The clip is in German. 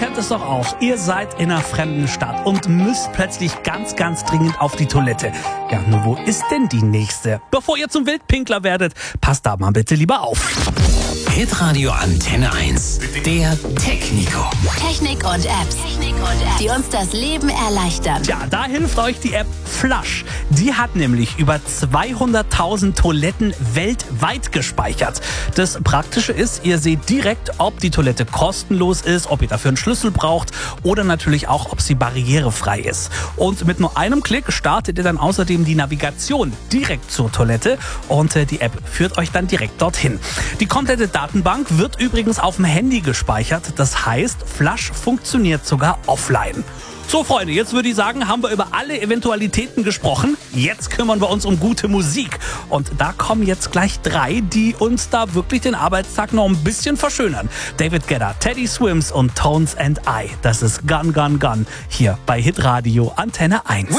kennt es doch auch. Ihr seid in einer fremden Stadt und müsst plötzlich ganz, ganz dringend auf die Toilette. Ja, nur wo ist denn die nächste? Bevor ihr zum Wildpinkler werdet, passt da mal bitte lieber auf. Hitradio Antenne 1. Der Technico. Technik und Apps, die uns das Leben erleichtern. Ja, da hilft euch die App Flush. Die hat nämlich über 200.000 Toiletten weltweit gespeichert. Das Praktische ist, ihr seht direkt, ob die Toilette kostenlos ist, ob ihr dafür einen Schlüssel braucht oder natürlich auch, ob sie barrierefrei ist. Und mit nur einem Klick startet ihr dann außerdem die Navigation direkt zur Toilette und die App führt euch dann direkt dorthin. Die komplette Datenbank wird übrigens auf dem Handy gespeichert. Das heißt, Flush funktioniert sogar offline. So, Freunde, jetzt würde ich sagen, haben wir über alle Eventualitäten gesprochen. Jetzt kümmern wir uns um gute Musik. Und da kommen jetzt gleich 3, die uns da wirklich den Arbeitstag noch ein bisschen verschönern. David Guetta, Teddy Swims und Tones and I. Das ist Gun, Gun, Gun hier bei Hitradio Antenne 1.